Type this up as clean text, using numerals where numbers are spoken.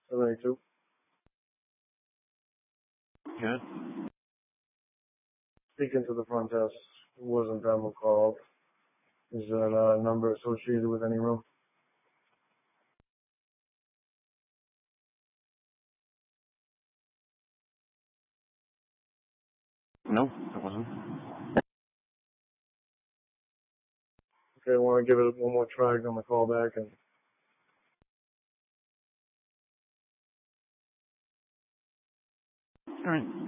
72. Good. Speaking to the front desk, it wasn't them who called. Is that a number associated with any room? No, it wasn't. Okay, I want to give it one more try on the call back and. All right.